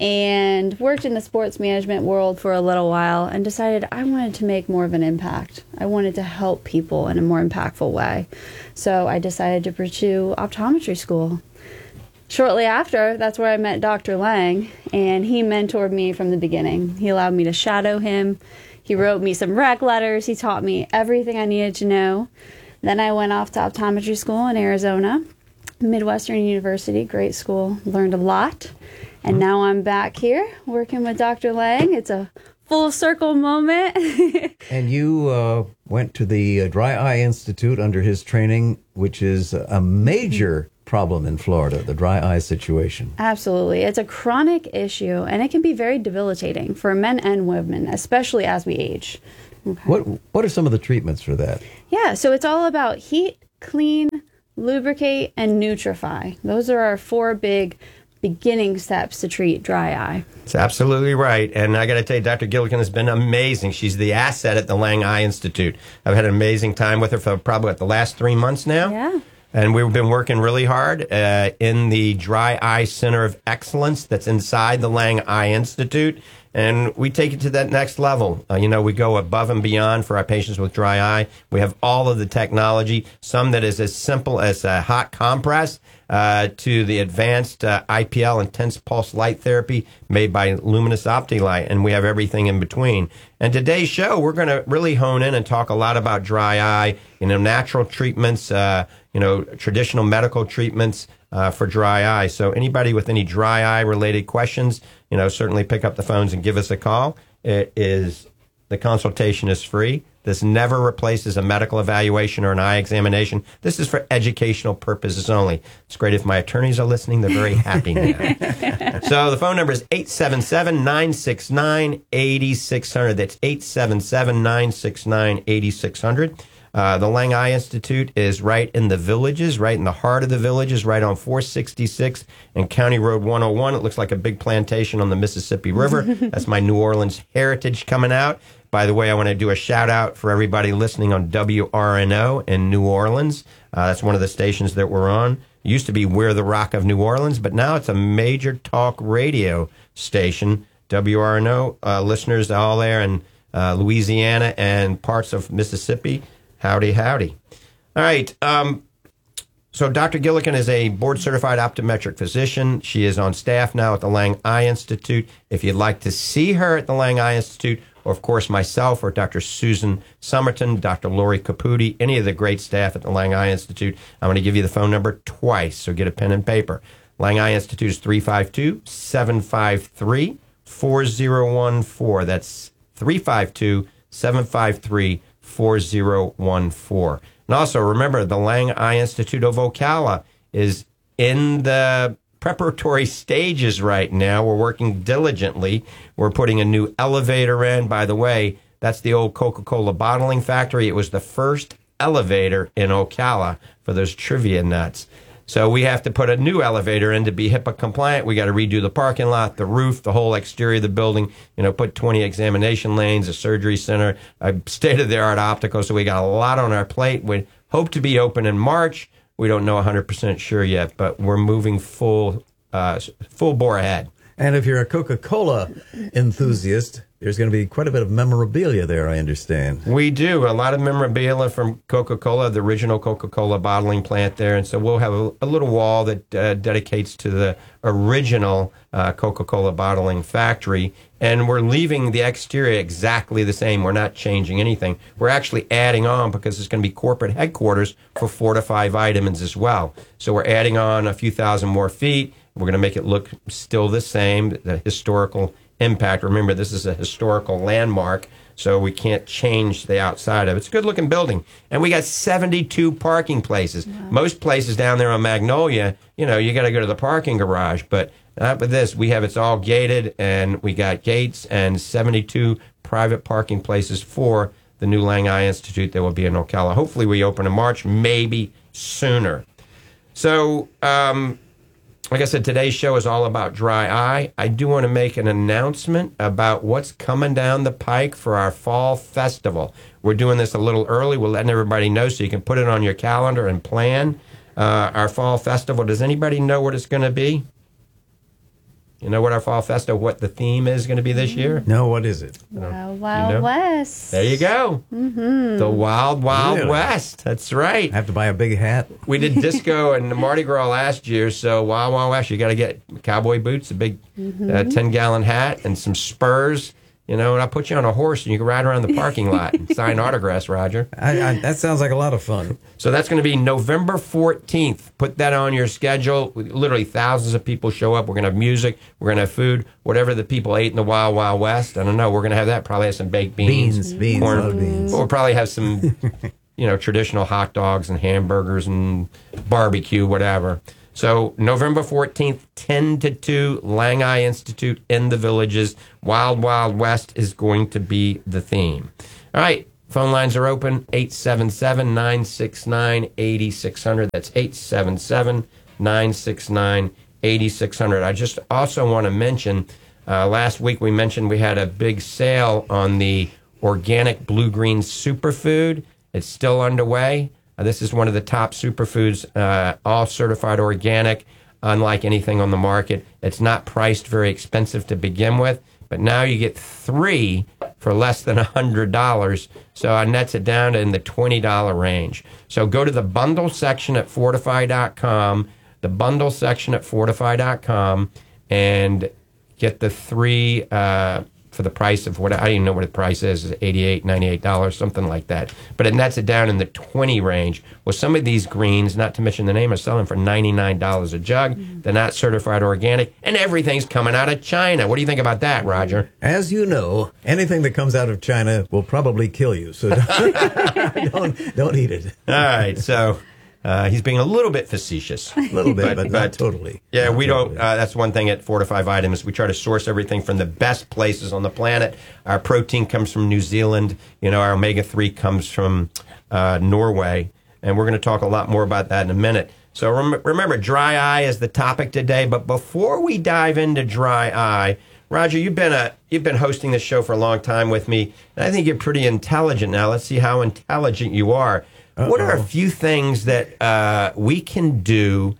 And worked in the sports management world for a little while and decided I wanted to make more of an impact. I wanted to help people in a more impactful way. So I decided to pursue optometry school. Shortly after, that's where I met Doctor Lang, and he mentored me from the beginning. He allowed me to shadow him. He wrote me some rec letters. He taught me everything I needed to know. Then I went off to optometry school in Arizona, Midwestern University, great school, learned a lot. And now I'm back here working with Doctor Lang. It's a full circle moment. And you uh, went to the uh, Dry Eye Institute under his training, which is a major problem in Florida, the dry eye situation. Absolutely. It's a chronic issue, and it can be very debilitating for men and women, especially as we age. Okay. What What are some of the treatments for that? Yeah, so it's all about heat, clean, lubricate, and nutrify. Those are our four big beginning steps to treat dry eye. That's absolutely right. And I got to tell you, Doctor Gillikin has been amazing. She's the asset at the Lang Eye Institute. I've had an amazing time with her for probably what, the last three months now. Yeah. And we've been working really hard uh, in the Dry Eye Center of Excellence that's inside the Lang Eye Institute. And we take it to that next level. Uh, you know, we go above and beyond for our patients with dry eye. We have all of the technology, some that is as simple as a hot compress uh, to the advanced uh, I P L, intense pulse light therapy made by Luminous OptiLight. And we have everything in between. And today's show, we're going to really hone in and talk a lot about dry eye, you know, natural treatments, uh, you know, traditional medical treatments uh, for dry eye. So anybody with any dry eye related questions, you know, certainly pick up the phones and give us a call. It is, the consultation is free. This never replaces a medical evaluation or an eye examination. This is for educational purposes only. It's great if my attorneys are listening. They're very happy now. So the phone number is eight seven seven, nine six nine, eight six zero zero. That's eight seven seven, nine six nine, eight six zero zero. Uh, the Lang Eye Institute is right in the villages, right in the heart of the villages, right on four sixty-six and County Road one oh one. It looks like a big plantation on the Mississippi River. That's my New Orleans heritage coming out. By the way, I want to do a shout out for everybody listening on W R N O in New Orleans. Uh, that's one of the stations that we're on. It used to be We're the Rock of New Orleans, but now it's a major talk radio station. W R N O uh, listeners all there in uh, Louisiana and parts of Mississippi. Howdy, howdy. All right. Um, so Doctor Gillikin is a board-certified optometric physician. She is on staff now at the Lang Eye Institute. If you'd like to see her at the Lang Eye Institute, or of course myself or Doctor Susan Somerton, Doctor Lori Caputi, any of the great staff at the Lang Eye Institute, I'm going to give you the phone number twice, so get a pen and paper. Lang Eye Institute is three five two, seven five three, four zero one four. That's three five two, seven five three, four zero one four. And also remember, the Lang Eye Institute of Ocala is in the preparatory stages right now. We're working diligently. We're putting a new elevator in. By the way, that's the old Coca-Cola bottling factory. It was the first elevator in Ocala for those trivia nuts. So we have to put a new elevator in to be HIPAA compliant. We got to redo the parking lot, the roof, the whole exterior of the building, you know, put twenty examination lanes, a surgery center, a state-of-the-art optical. So we got a lot on our plate. We hope to be open in March. We don't know one hundred percent sure yet, but we're moving full, uh, full bore ahead. And if you're a Coca-Cola enthusiast, there's going to be quite a bit of memorabilia there, I understand. We do. A lot of memorabilia from Coca-Cola, the original Coca-Cola bottling plant there. And so we'll have a, a little wall that uh, dedicates to the original uh, Coca-Cola bottling factory. And we're leaving the exterior exactly the same. We're not changing anything. We're actually adding on, because it's going to be corporate headquarters for Fortify Vitamins as well. So we're adding on a few thousand more feet. We're going to make it look still the same, the historical impact. Remember, this is a historical landmark, so we can't change the outside of it. It's a good-looking building. And we got seventy-two parking places. Wow. Most places down there on Magnolia, you know, you got to go to the parking garage. But not with this. We have it's all gated, and we got gates and seventy-two private parking places for the new Lang Eye Institute that will be in Ocala. Hopefully we open in March, maybe sooner. So, um... like I said, today's show is all about dry eye. I do want to make an announcement about what's coming down the pike for our fall festival. We're doing this a little early. We're letting everybody know so you can put it on your calendar and plan uh, our fall festival. Does anybody know what it's going to be? You know what our fall festival, what the theme is going to be this year? No, what is it? Wild, Wild you know? West. There you go. Mm-hmm. The Wild, Wild Really? West. That's right. I have to buy a big hat. We did disco and Mardi Gras last year, so Wild, Wild West, you got to get cowboy boots, a big Mm-hmm. uh, ten-gallon hat, and some spurs. You know, and I'll put you on a horse and you can ride around the parking lot and sign autographs, Roger. I, I, that sounds like a lot of fun. So that's going to be November fourteenth. Put that on your schedule. Literally thousands of people show up. We're going to have music. We're going to have food. Whatever the people ate in the Wild Wild West. I don't know. We're going to have that. Probably have some baked beans. Beans, beans, corn, love beans. We'll probably have some, you know, traditional hot dogs and hamburgers and barbecue, whatever. So November fourteenth, ten to two, Lang Eye Institute in the Villages. Wild Wild West is going to be the theme. All right, phone lines are open, eight seven seven, nine six nine, eight six zero zero. That's eight seven seven, nine six nine, eight six zero zero. I just also want to mention, uh, last week we mentioned we had a big sale on the organic blue-green superfood. It's still underway. Uh, this is one of the top superfoods, uh, all certified organic, unlike anything on the market. It's not priced very expensive to begin with, but now you get three for less than one hundred dollars, so it nets it down in the twenty dollars range. So go to the bundle section at Fortify dot com, the bundle section at Fortify dot com, and get the three uh, for the price of what, I don't even know what the price is, eighty-eight dollars, ninety-eight dollars, something like that. But it nets it down in the twenty range. Well, some of these greens, not to mention the name, are selling for ninety-nine dollars a jug. Mm-hmm. They're not certified organic, and everything's coming out of China. What do you think about that, Roger? As you know, anything that comes out of China will probably kill you, so don't, don't, don't eat it. All right, so... Uh, he's being a little bit facetious. A little bit, but, but not totally. Yeah, not we totally. don't. Uh, that's one thing at Fortify Vitamins. We try to source everything from the best places on the planet. Our protein comes from New Zealand. You know, our omega three comes from uh, Norway. And we're going to talk a lot more about that in a minute. So rem- remember, dry eye is the topic today. But before we dive into dry eye, Roger, you've been a you've been hosting this show for a long time with me, and I think you're pretty intelligent now. Let's see how intelligent you are. Uh-oh. What are a few things that uh, we can do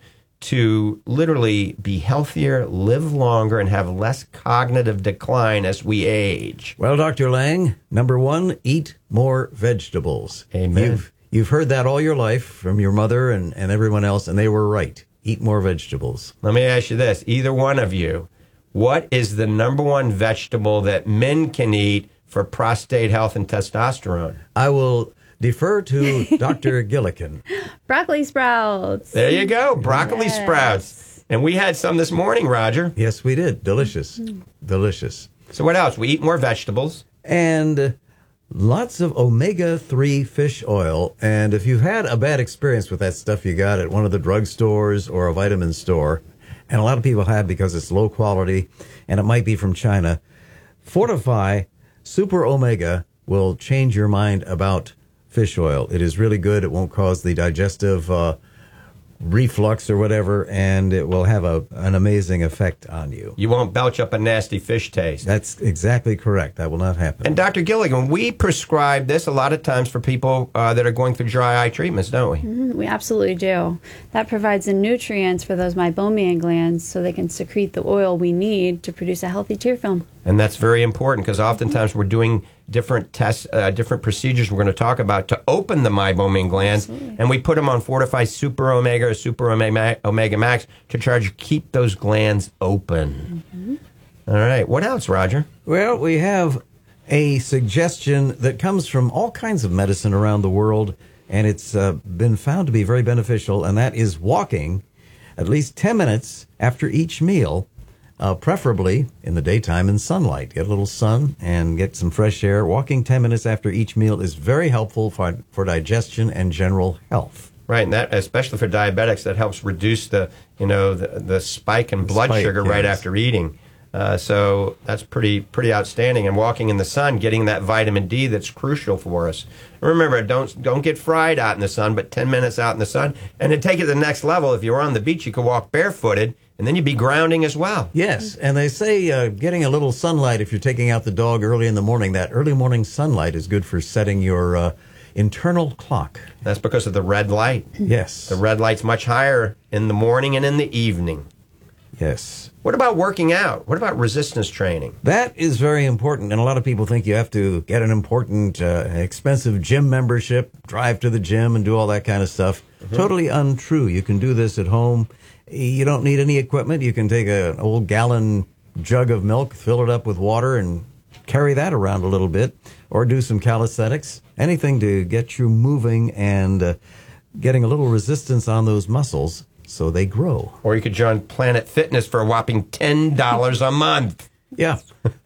to literally be healthier, live longer, and have less cognitive decline as we age? Well, Doctor Lang, number one, eat more vegetables. Amen. You've, you've heard that all your life from your mother and, and everyone else, and they were right. Eat more vegetables. Let me ask you this, either one of you, what is the number one vegetable that men can eat for prostate health and testosterone? I will... defer to Doctor Gillikin. Broccoli sprouts. There you go. Broccoli yes. sprouts. And we had some this morning, Roger. Yes, we did. Delicious. Mm. Delicious. So what else? We eat more vegetables. And lots of omega three fish oil. And if you've had a bad experience with that stuff you got at one of the drugstores or a vitamin store, and a lot of people have because it's low quality and it might be from China, Fortify Super Omega will change your mind about fish oil. It is really good. It won't cause the digestive uh, reflux or whatever, and it will have a an amazing effect on you. You won't belch up a nasty fish taste. That's exactly correct. That will not happen. And Doctor Gilligan, we prescribe this a lot of times for people uh, that are going through dry eye treatments, don't we? Mm-hmm. We absolutely do. That provides the nutrients for those meibomian glands so they can secrete the oil we need to produce a healthy tear film. And that's very important because oftentimes we're doing different tests, uh, different procedures we're going to talk about to open the meibomian glands, Absolutely. And we put them on Fortify Super Omega or Super Omega, Omega Max to try to keep those glands open. Mm-hmm. All right. What else, Roger? Well, we have a suggestion that comes from all kinds of medicine around the world, and it's uh, been found to be very beneficial, and that is walking at least ten minutes after each meal. Uh, preferably in the daytime in sunlight. Get a little sun and get some fresh air. Walking ten minutes after each meal is very helpful for, for digestion and general health. Right, and that, especially for diabetics, that helps reduce the, you know, the, the spike in blood spike, sugar yes. right after eating. Uh, so that's pretty pretty outstanding. And walking in the sun, getting that vitamin D that's crucial for us. Remember, don't don't get fried out in the sun, but ten minutes out in the sun. And to take it to the next level, if you're on the beach, you could walk barefooted, and then you'd be grounding as well. Yes, and they say uh, getting a little sunlight if you're taking out the dog early in the morning, that early morning sunlight is good for setting your uh, internal clock. That's because of the red light. Yes. The red light's much higher in the morning and in the evening. Yes. What about working out? What about resistance training? That is very important, and a lot of people think you have to get an important, uh, expensive gym membership, drive to the gym, and do all that kind of stuff. Mm-hmm. Totally untrue. You can do this at home. You don't need any equipment. You can take a, an old gallon jug of milk, fill it up with water, and carry that around a little bit, or do some calisthenics, anything to get you moving and uh, getting a little resistance on those muscles so they grow. Or you could join Planet Fitness for a whopping ten dollars a month. Yeah,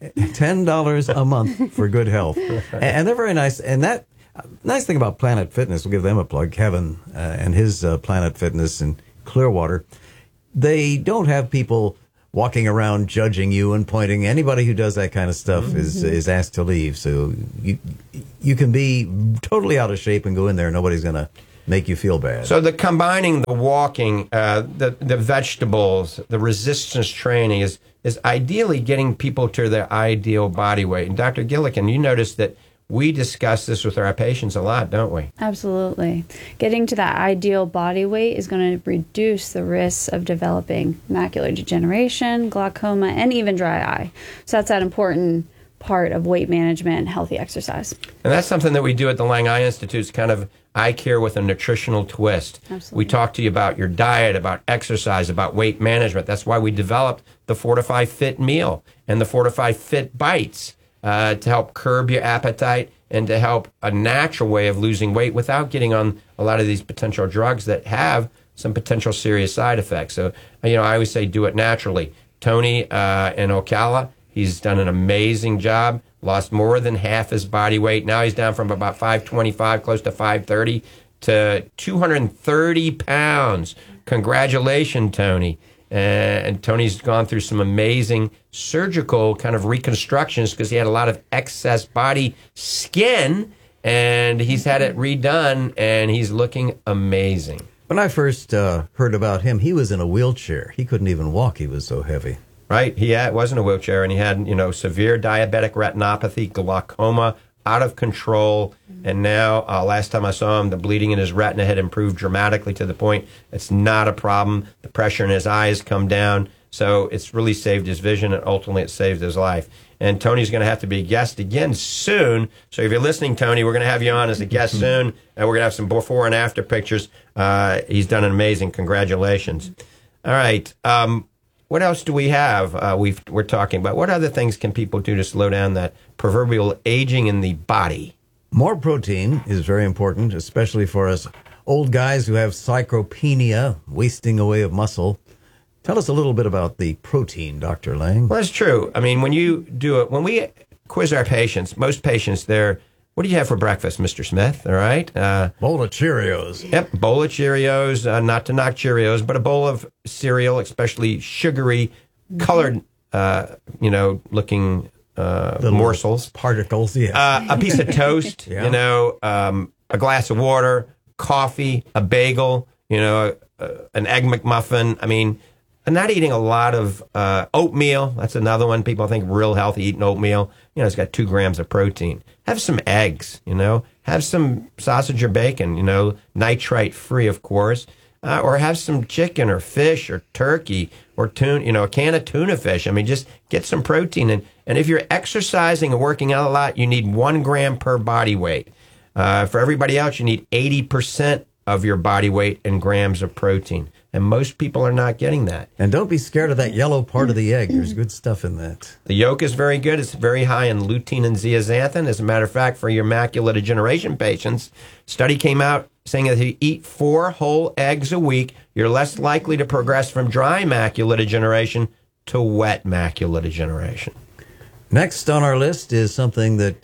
ten dollars a month for good health. And they're very nice. And that nice thing about Planet Fitness, we'll give them a plug, Kevin uh, and his uh, Planet Fitness in Clearwater, they don't have people walking around judging you and pointing. Anybody who does that kind of stuff mm-hmm. is is asked to leave. So you you can be totally out of shape and go in there. Nobody's going to make you feel bad. So the combining the walking, uh, the the vegetables, the resistance training is is ideally getting people to their ideal body weight. And Doctor Gillikin, you notice that we discuss this with our patients a lot, don't we? Absolutely. Getting to that ideal body weight is going to reduce the risks of developing macular degeneration, glaucoma, and even dry eye. So that's that important part of weight management and healthy exercise. And that's something that we do at the Lang Eye Institute. It's kind of eye care with a nutritional twist. Absolutely. We talk to you about your diet, about exercise, about weight management. That's why we developed the Fortify Fit meal and the Fortify Fit bites uh, to help curb your appetite and to help a natural way of losing weight without getting on a lot of these potential drugs that have some potential serious side effects. So, you know, I always say do it naturally. Tony uh, in Ocala, he's done an amazing job, lost more than half his body weight. Now he's down from about five twenty-five, close to five thirty, to two hundred thirty pounds. Congratulations, Tony. Uh, and Tony's gone through some amazing surgical kind of reconstructions because he had a lot of excess body skin, and he's had it redone, and he's looking amazing. When I first uh, heard about him, he was in a wheelchair. He couldn't even walk. He was so heavy. Right. He had, was in a wheelchair, and he had, you know, severe diabetic retinopathy, glaucoma, out of control. And now, uh, last time I saw him, the bleeding in his retina had improved dramatically to the point it's not a problem. The pressure in his eyes come down. So it's really saved his vision, and ultimately it saved his life. And Tony's going to have to be a guest again soon. So if you're listening, Tony, we're going to have you on as a guest soon, and we're going to have some before and after pictures. Uh, he's done an amazing. Congratulations. All right. Um, What else do we have uh, we've, we're talking about? What other things can people do to slow down that proverbial aging in the body? More protein is very important, especially for us old guys who have sarcopenia, wasting away of muscle. Tell us a little bit about the protein, Doctor Lang. Well, that's true. I mean, when you do it, when we quiz our patients, most patients, they're, what do you have for breakfast, Mister Smith? All right. Uh, bowl of Cheerios. Yep, bowl of Cheerios. Uh, not to knock Cheerios, but a bowl of cereal, especially sugary, colored, uh, you know, looking uh, morsels. Particles, yeah. Uh, a piece of toast, Yeah. you know, um, a glass of water, coffee, a bagel, you know, uh, an egg McMuffin. I mean, I'm not eating a lot of uh, oatmeal. That's another one. People think real healthy eating oatmeal. You know, it's got two grams of protein. Have some eggs, you know. Have some sausage or bacon, you know, nitrite free, of course. Uh, or have some chicken or fish or turkey or tuna, you know, a can of tuna fish. I mean, just get some protein. And, and if you're exercising and working out a lot, you need one gram per body weight. Uh, for everybody else, you need eighty percent of your body weight in grams of protein. And most people are not getting that. And don't be scared of that yellow part of the egg. There's good stuff in that. The yolk is very good. It's very high in lutein and zeaxanthin. As a matter of fact, for your macular degeneration patients, study came out saying that if you eat four whole eggs a week, you're less likely to progress from dry macular degeneration to wet macular degeneration. Next on our list is something that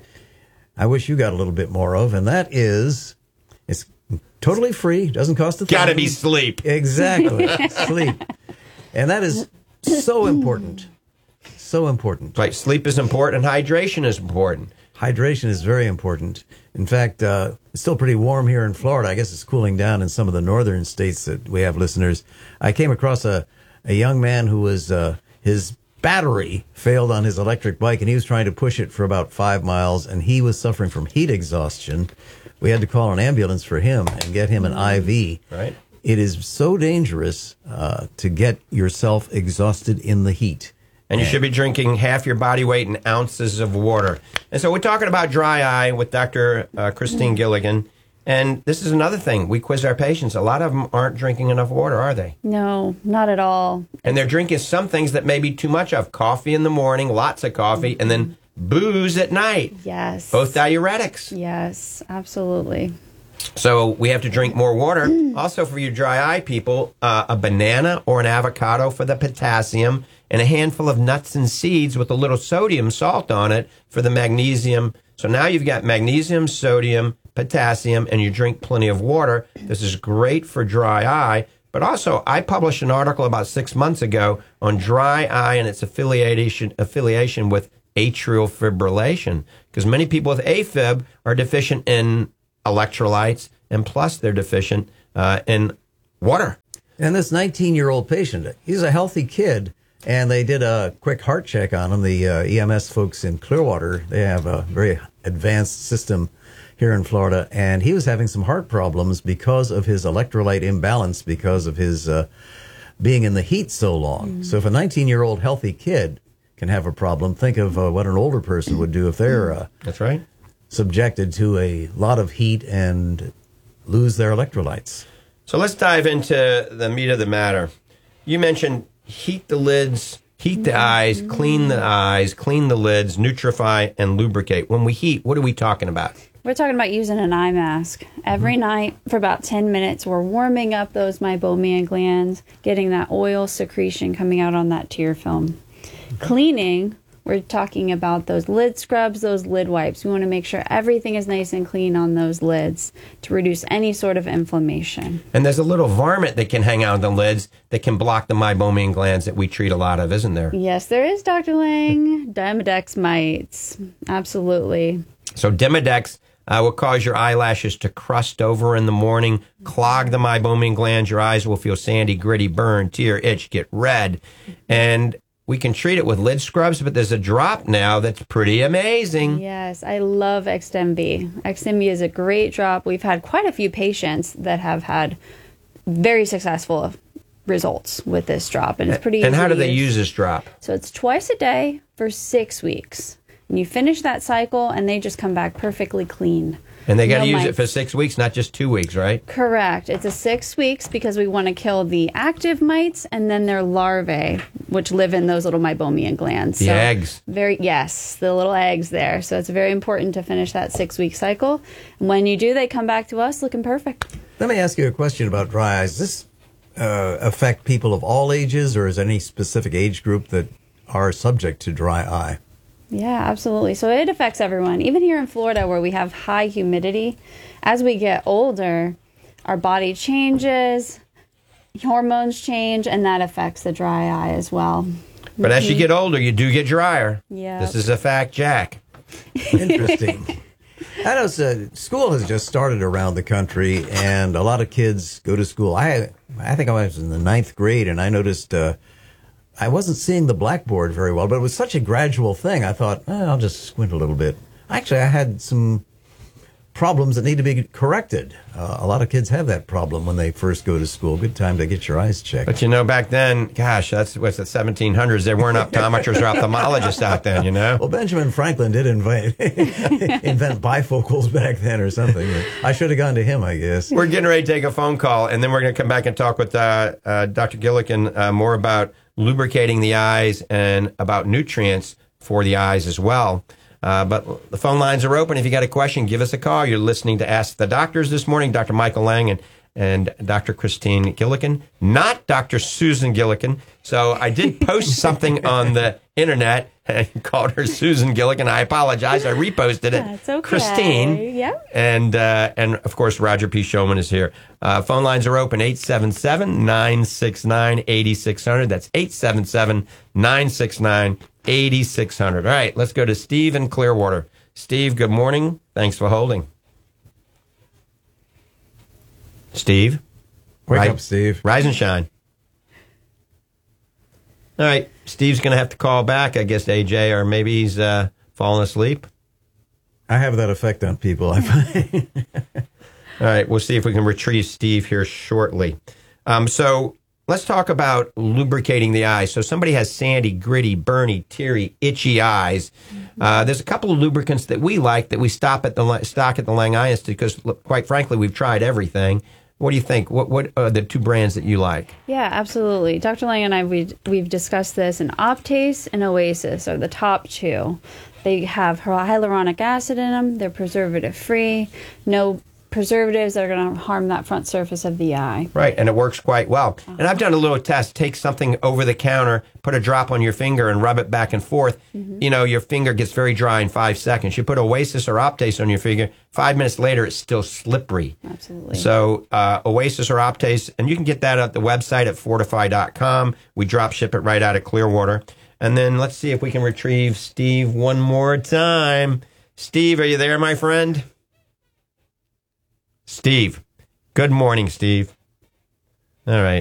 I wish you got a little bit more of, and that is, it's totally free, doesn't cost a thing. Gotta be sleep. Exactly, sleep. And that is so important. So important. Right, sleep is important, and hydration is important. Hydration is very important. In fact, uh, it's still pretty warm here in Florida. I guess it's cooling down in some of the northern states that we have listeners. I came across a, a young man who was, uh, his battery failed on his electric bike, and he was trying to push it for about five miles, and he was suffering from heat exhaustion. We had to call an ambulance for him and get him an I V. Right. It is so dangerous uh, to get yourself exhausted in the heat. And you should be drinking half your body weight in ounces of water. And so we're talking about dry eye with Doctor Uh, Christine Gilligan. And this is another thing. We quiz our patients. A lot of them aren't drinking enough water, are they? No, not at all. And they're drinking some things that may be too much of. Coffee in the morning, lots of coffee, and then booze at night. Yes. Both diuretics. Yes, absolutely. So we have to drink more water. Also, for you dry eye people, uh, a banana or an avocado for the potassium, and a handful of nuts and seeds with a little sodium salt on it for the magnesium. So now you've got magnesium, sodium, potassium, and you drink plenty of water. This is great for dry eye. But also, I published an article about six months ago on dry eye and its affiliation affiliation with atrial fibrillation, because many people with AFib are deficient in electrolytes, and plus they're deficient uh, in water. And this nineteen-year-old patient, he's a healthy kid, and they did a quick heart check on him. The uh, E M S folks in Clearwater, they have a very advanced system here in Florida, and he was having some heart problems because of his electrolyte imbalance, because of his uh, being in the heat so long. Mm. So if a nineteen-year-old healthy kid can have a problem, think of uh, what an older person would do if they're uh, that's right subjected to a lot of heat and lose their electrolytes. So let's dive into the meat of the matter. You mentioned heat the lids, heat the eyes, clean the eyes, clean the lids, nutrify, and lubricate. When we heat, what are we talking about? We're talking about using an eye mask. Every mm-hmm. night for about ten minutes, we're warming up those meibomian glands, getting that oil secretion coming out on that tear film. Cleaning, we're talking about those lid scrubs, those lid wipes. We want to make sure everything is nice and clean on those lids to reduce any sort of inflammation. And there's a little varmint that can hang out on the lids that can block the meibomian glands that we treat a lot of, isn't there? Yes, there is, Doctor Lang. Demodex mites. Absolutely. So Demodex uh, will cause your eyelashes to crust over in the morning, clog the meibomian glands. Your eyes will feel sandy, gritty, burn, tear, itch, get red. And we can treat it with lid scrubs, but there's a drop now that's pretty amazing. Yes, I love Xdemvy. Xdemvy is a great drop. We've had quite a few patients that have had very successful results with this drop, and it's pretty And easy how do to they use. use this drop? So it's twice a day for six weeks. And you finish that cycle, and they just come back perfectly clean. And they got to No use mites. it for six weeks, not just two weeks, right? Correct. It's a six weeks because we want to kill the active mites and then their larvae, which live in those little meibomian glands. The eggs. Very yes, the little eggs there. So it's very important to finish that six week cycle. And when you do, they come back to us looking perfect. Let me ask you a question about dry eyes. Does this uh, affect people of all ages, or is there any specific age group that are subject to dry eye? Yeah, absolutely. So it affects everyone. Even here in Florida where we have high humidity, as we get older, our body changes, hormones change, and that affects the dry eye as well. But as you get older, you do get drier. Yeah. This is a fact, Jack. Interesting. I know uh, school has just started around the country, and a lot of kids go to school. I I think I was in the ninth grade, and I noticed uh, I wasn't seeing the blackboard very well, but it was such a gradual thing. I thought, eh, I'll just squint a little bit. Actually, I had some problems that need to be corrected. Uh, a lot of kids have that problem when they first go to school. Good time to get your eyes checked. But you know, back then, gosh, that's what's the seventeen hundreds. There weren't optometrists or ophthalmologists out then, you know? Well, Benjamin Franklin did invent, invent bifocals back then or something. I should have gone to him, I guess. We're getting ready to take a phone call, and then we're going to come back and talk with uh, uh, Doctor Gillikin uh, more about lubricating the eyes and about nutrients for the eyes as well. Uh, but the phone lines are open. If you got a question, give us a call. You're listening to Ask the Doctors this morning. Doctor Michael Lang and, and Doctor Christine Gillikin, not Doctor Susan Gillikin. So I did post something on the internet and called her Susan Gillikin. I apologize. I reposted it. That's okay. Christine. Yeah. And, uh, and of course, Roger P. Showman is here. Uh, phone lines are open, eight seven seven, nine six nine, eight six zero zero. That's eight seven seven, nine six nine, eight six zero zero. All right, let's go to Steve in Clearwater. Steve, good morning. Thanks for holding. Steve? Wake Ri- up, Steve. Rise and shine. All right, Steve's going to have to call back, I guess, A J, or maybe he's uh, fallen asleep. I have that effect on people, I find. All right, we'll see if we can retrieve Steve here shortly. Um, so let's talk about lubricating the eyes. So somebody has sandy, gritty, burny, teary, itchy eyes. Uh, there's a couple of lubricants that we like that we stop at the stock at the Lang Eye Institute because, look, quite frankly, we've tried everything. What do you think? What what are the two brands that you like? Yeah, absolutely. Doctor Lang and I, we, we've discussed this, and Optase and Oasis are the top two They have hyaluronic acid in them. They're preservative-free. No preservatives that are going to harm that front surface of the eye. Right, and it works quite well. Uh-huh. And I've done a little test. Take something over the counter, put a drop on your finger, and rub it back and forth. Mm-hmm. You know, your finger gets very dry in five seconds. You put Oasis or Optase on your finger, five minutes later, it's still slippery. Absolutely. So uh, Oasis or Optase, and you can get that at the website at fortify dot com. We drop ship it right out of Clearwater. And then let's see if we can retrieve Steve one more time. Steve, are you there, my friend? Steve. Good morning, Steve. All right.